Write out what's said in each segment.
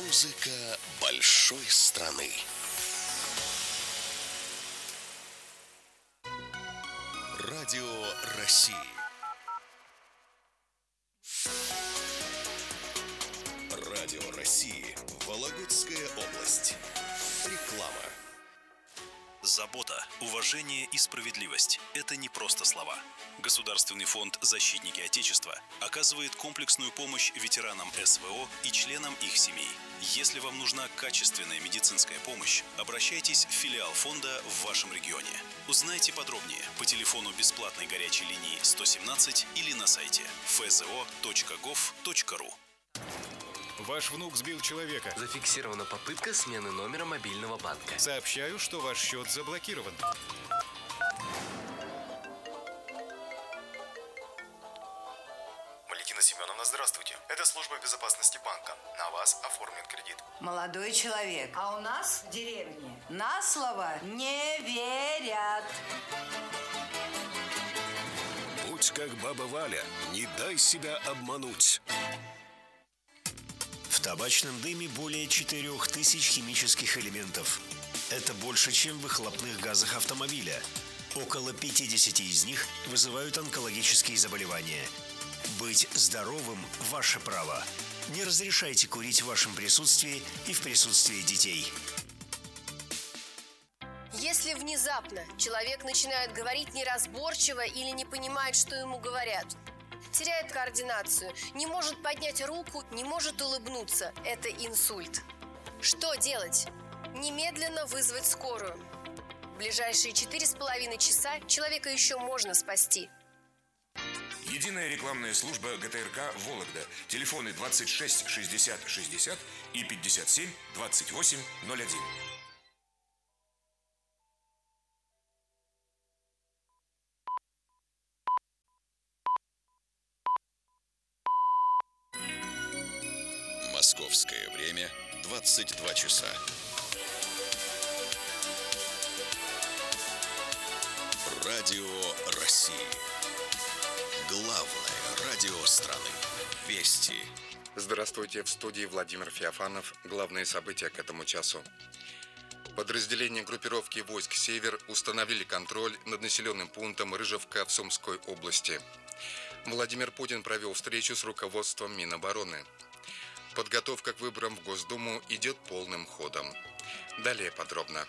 Музыка большой страны. Радио России. Радио России. Вологодская область. Реклама. Забота, уважение и справедливость – это не просто слова. Государственный фонд «Защитники Отечества» оказывает комплексную помощь ветеранам СВО и членам их семей. Если вам нужна качественная медицинская помощь, обращайтесь в филиал фонда в вашем регионе. Узнайте подробнее по телефону бесплатной горячей линии 117 или на сайте fzo.gov.ru. Ваш внук сбил человека. Зафиксирована попытка смены номера мобильного банка. Сообщаю, что ваш счет заблокирован. Валентина Семеновна, здравствуйте. Это служба безопасности банка. На вас оформлен кредит. Молодой человек, а у нас в деревне на слово не верят. Будь как баба Валя, не дай себя обмануть. В табачном дыме более 4000 химических элементов. Это больше, чем в выхлопных газах автомобиля. Около 50 из них вызывают онкологические заболевания. Быть здоровым – ваше право. Не разрешайте курить в вашем присутствии и в присутствии детей. Если внезапно человек начинает говорить неразборчиво или не понимает, что ему говорят, теряет координацию, не может поднять руку, не может улыбнуться. Это инсульт. Что делать? Немедленно вызвать скорую. В ближайшие 4,5 часа человека еще можно спасти. Единая рекламная служба ГТРК «Вологда». Телефоны 26 60 60 и 57 28 01. Московское время 22 часа. Радио России. Главное радио страны. Вести. Здравствуйте, в студии Владимир Феофанов. Главные события к этому часу. Подразделения группировки войск «Север» установили контроль над населенным пунктом Рыжевка в Сумской области. Владимир Путин провел встречу с руководством Минобороны. Подготовка к выборам в Госдуму идет полным ходом. Далее подробно.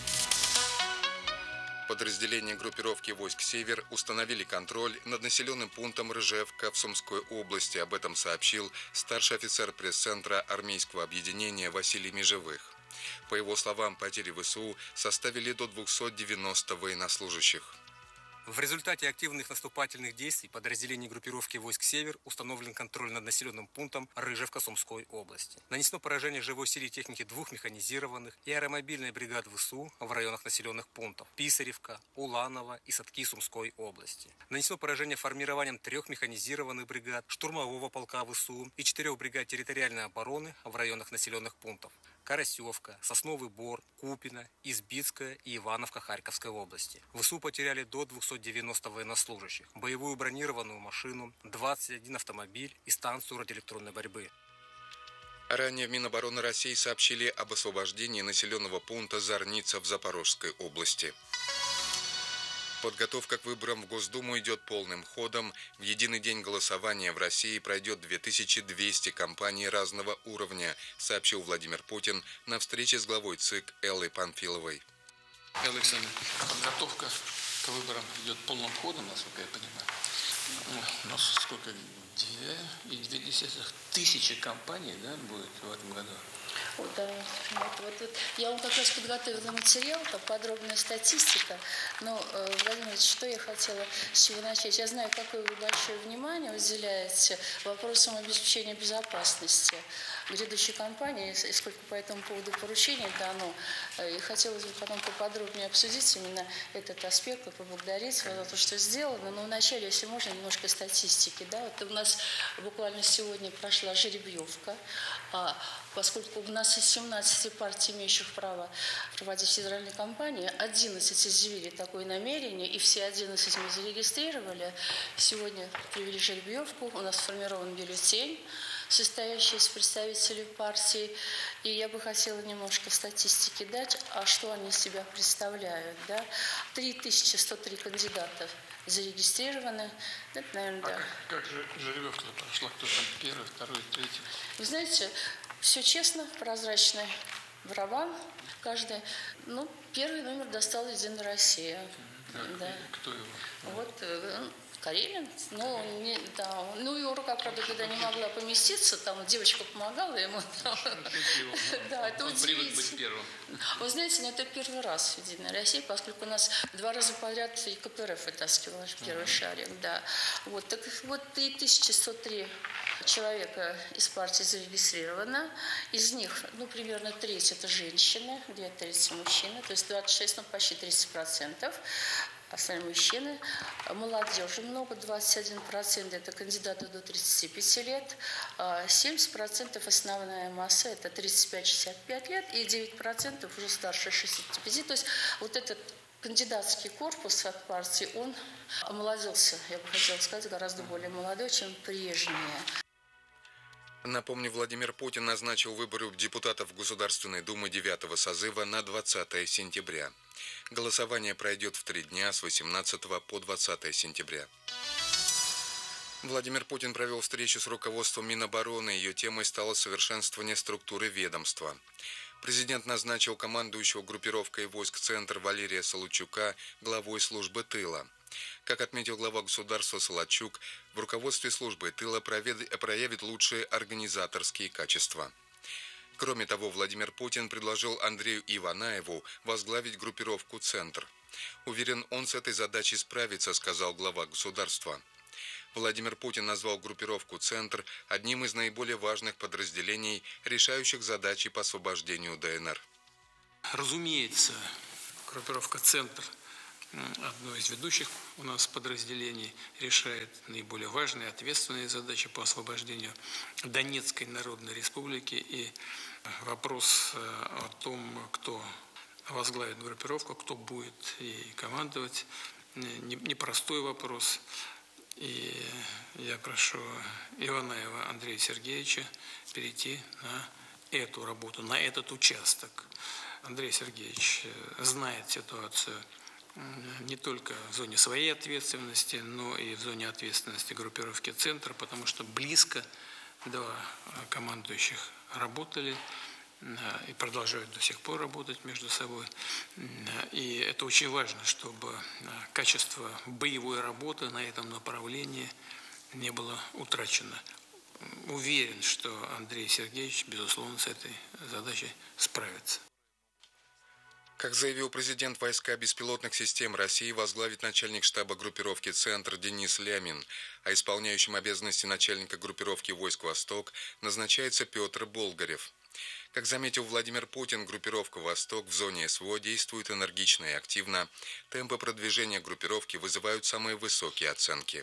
Подразделения группировки войск «Север» установили контроль над населенным пунктом Рыжевка в Сумской области. Об этом сообщил старший офицер пресс-центра армейского объединения Василий Межевых. По его словам, потери ВСУ составили до 290 военнослужащих. В результате активных наступательных действий подразделений группировки войск «Север» установлен контроль над населенным пунктом Рыжевка Сумской области. Нанесено поражение живой силе техники 2 механизированных и аэромобильной бригад ВСУ в районах населенных пунктов Писаревка, Уланово и Садки Сумской области. Нанесено поражение формированием 3 механизированных бригад штурмового полка ВСУ и 4 бригад территориальной обороны в районах населенных пунктов Карасевка, Сосновый Бор, Купино, Избицкая и Ивановка Харьковской области. ВСУ потеряли до 290 военнослужащих, боевую бронированную машину, 21 автомобиль и станцию радиоэлектронной борьбы. Ранее в Минобороны России сообщили об освобождении населенного пункта Зарница в Запорожской области. Подготовка к выборам в Госдуму идет полным ходом. В единый день голосования в России пройдет 2200 кампаний разного уровня, сообщил Владимир Путин на встрече с главой ЦИК Эллой Памфиловой. Александр, подготовка к выборам идет полным ходом, насколько я понимаю. У нас сколько? 2,2 тысячи компаний, да, будет в этом году? Да, вот. Я вам как раз подготовила материал, там подробная статистика. Но, Владимир Ильич, что я хотела с чего начать? Я знаю, какое вы большое внимание уделяете вопросам обеспечения безопасности грядущей кампании, и сколько по этому поводу поручений дано. И хотелось бы потом поподробнее обсудить именно этот аспект, поблагодарить вас за то, что сделано. Но вначале, если можно, немножко статистики. Да? Вот у нас буквально сегодня прошла жеребьевка, поскольку у нас из 17 партий, имеющих право проводить федеральные кампании, 11 изъявили такое намерение, и все 11 мы зарегистрировали. Сегодня провели жеребьевку, у нас сформирован бюллетень. состоящая из представителей партий. И я бы хотела немножко статистики дать, а что они из себя представляют. Да? 3103 кандидата зарегистрированы. Это, наверное, да. Как же жеребьевка прошла? Кто там первый, второй, третий? Вы знаете, все честно, прозрачно. Барабан. Каждый. Первый номер достал «Единая Россия». Да. Кто его? Вот Карелин. Его рука, правда, когда не могла поместиться, там девочка помогала ему. Да, это удивительно. Привык быть первым. Вы знаете, это первый раз в «Единой России», поскольку у нас 2 раза подряд и КПРФ вытаскивала первый шарик. Да. Вот, так вот, 3103 человека из партии зарегистрировано. Из них, примерно треть это женщины, 2/3 мужчины, то есть 26, почти 30%. Остальные мужчины. Молодежи много, 21% это кандидаты до 35 лет, 70% основная масса это 35-65 лет и 9% уже старше 65. То есть вот этот кандидатский корпус от партии, он омолодился, я бы хотела сказать, гораздо более молодой, чем прежние. Напомню, Владимир Путин назначил выборы депутатов Государственной Думы 9-го созыва на 20 сентября. Голосование пройдет в 3 дня с 18 по 20 сентября. Владимир Путин провел встречу с руководством Минобороны. Ее темой стало совершенствование структуры ведомства. Президент назначил командующего группировкой войск «Центр» Валерия Солодчука главой службы тыла. Как отметил глава государства Солодчук, в руководстве службы тыла проявит лучшие организаторские качества. Кроме того, Владимир Путин предложил Андрею Иванаеву возглавить группировку «Центр». Уверен, он с этой задачей справится, сказал глава государства. Владимир Путин назвал группировку «Центр» одним из наиболее важных подразделений, решающих задачи по освобождению ДНР. Разумеется, группировка «Центр» одно из ведущих у нас подразделений, решает наиболее важные, ответственные задачи по освобождению Донецкой Народной Республики. И вопрос о том, кто возглавит группировку, кто будет ей командовать, непростой вопрос. И я прошу Иванаева Андрея Сергеевича перейти на эту работу, на этот участок. Андрей Сергеевич знает ситуацию не только в зоне своей ответственности, но и в зоне ответственности группировки «Центр», потому что близко два командующих работали и продолжают до сих пор работать между собой. И это очень важно, чтобы качество боевой работы на этом направлении не было утрачено. Уверен, что Андрей Сергеевич, безусловно, с этой задачей справится. Как заявил президент, войска беспилотных систем России возглавит начальник штаба группировки «Центр» Денис Лямин, а исполняющим обязанности начальника группировки войск «Восток» назначается Петр Болгарев. Как заметил Владимир Путин, группировка «Восток» в зоне СВО действует энергично и активно. Темпы продвижения группировки вызывают самые высокие оценки.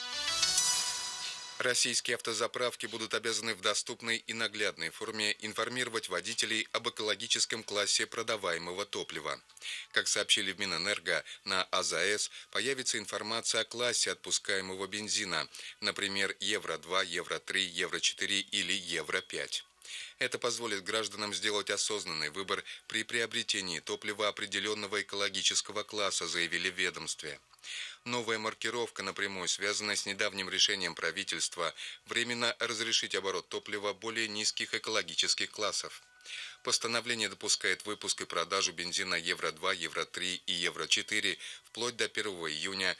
Российские автозаправки будут обязаны в доступной и наглядной форме информировать водителей об экологическом классе продаваемого топлива. Как сообщили в Минэнерго, на АЗС появится информация о классе отпускаемого бензина, например, Евро-2, Евро-3, Евро-4 или Евро-5. Это позволит гражданам сделать осознанный выбор при приобретении топлива определенного экологического класса, заявили в ведомстве. Новая маркировка напрямую связана с недавним решением правительства временно разрешить оборот топлива более низких экологических классов. Постановление допускает выпуск и продажу бензина Евро-2, Евро-3 и Евро-4 вплоть до 1 июня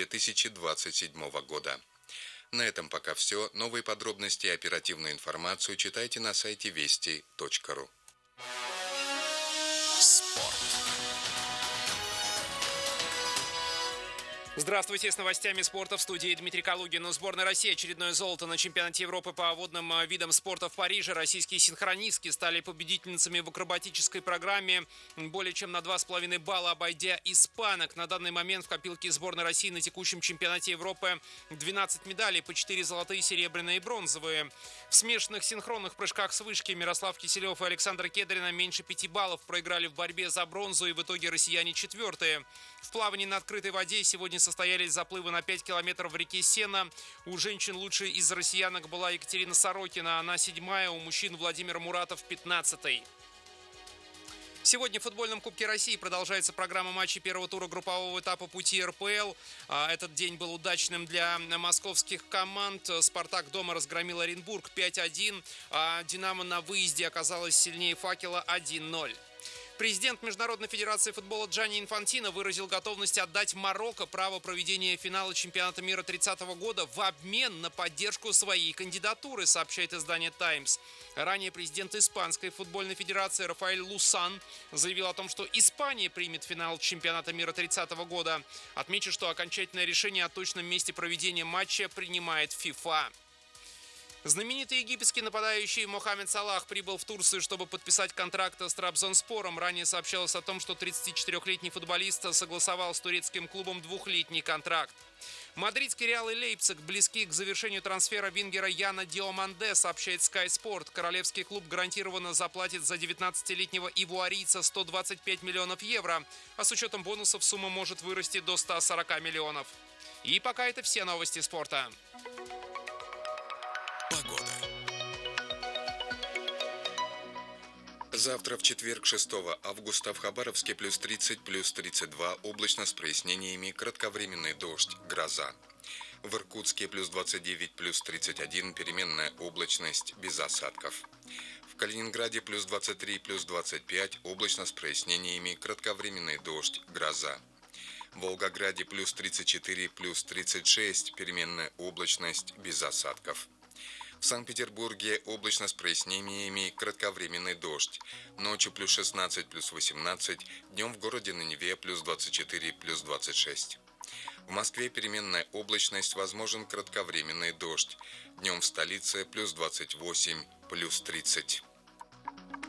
2027 года. На этом пока все. Новые подробности и оперативную информацию читайте на сайте вести.ру. Здравствуйте, с новостями спорта в студии Дмитрий Калугин. У сборной России очередное золото на чемпионате Европы по водным видам спорта в Париже. Российские синхронистки стали победительницами в акробатической программе, более чем на 2,5 балла обойдя испанок. На данный момент в копилке сборной России на текущем чемпионате Европы 12 медалей, по 4 золотые, серебряные и бронзовые. В смешанных синхронных прыжках с вышки Мирослав Киселев и Александр Кедрина меньше 5 баллов проиграли в борьбе за бронзу, и в итоге россияне четвертые. В плавании на открытой воде сегодня состоялись заплывы на 5 километров в реке Сена. У женщин лучшей из россиянок была Екатерина Сорокина, она 7-я, у мужчин Владимир Муратов 15-й. Сегодня в футбольном Кубке России продолжается программа матчей первого тура группового этапа пути РПЛ. Этот день был удачным для московских команд. «Спартак» дома разгромил Оренбург 5-1, а «Динамо» на выезде оказалось сильнее «Факела» 1-0. Президент Международной федерации футбола Джанни Инфантино выразил готовность отдать Марокко право проведения финала чемпионата мира 30-го года в обмен на поддержку своей кандидатуры, сообщает издание «Таймс». Ранее президент Испанской футбольной федерации Рафаэль Лусан заявил о том, что Испания примет финал чемпионата мира 30-го года. Отмечу, что окончательное решение о точном месте проведения матча принимает ФИФА. Знаменитый египетский нападающий Мохаммед Салах прибыл в Турцию, чтобы подписать контракт с Трабзонспором. Ранее сообщалось о том, что 34-летний футболист согласовал с турецким клубом 2-летний контракт. Мадридский Реал и Лейпциг близки к завершению трансфера вингера Яна Диоманде, сообщает Sky Sport. Королевский клуб гарантированно заплатит за 19-летнего ивуарийца 125 миллионов евро, а с учетом бонусов сумма может вырасти до 140 миллионов. И пока это все новости спорта. Завтра, в четверг, 6 августа, в Хабаровске плюс 30, плюс 32, облачно с прояснениями, кратковременный дождь, гроза. В Иркутске плюс 29, плюс 31, переменная облачность, без осадков. В Калининграде плюс 23, плюс 25, облачно с прояснениями, кратковременный дождь, гроза. В Волгограде плюс 34, плюс 36, переменная облачность, без осадков. В Санкт-Петербурге облачно с прояснениями, кратковременный дождь. Ночью плюс 16, плюс 18, днем в городе на Неве плюс 24, плюс 26. В Москве переменная облачность, возможен кратковременный дождь. Днем в столице плюс 28, плюс 30.